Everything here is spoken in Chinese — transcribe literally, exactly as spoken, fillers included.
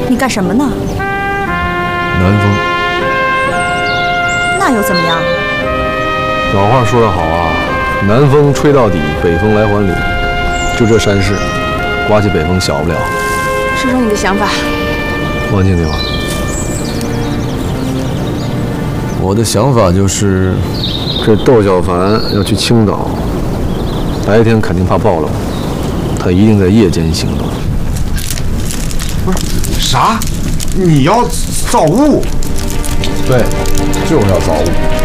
你干什么呢？ 南风。 那又怎么样？ 老话说得好啊，南风吹到底，北风来还里。就这山势，刮起北风小不了。 说说你的想法。 王静静，我的想法就是，这窦小凡要去青岛，白天肯定怕暴露，他一定在夜间行动。 不是啥？你要造物？ 对，就是要造物。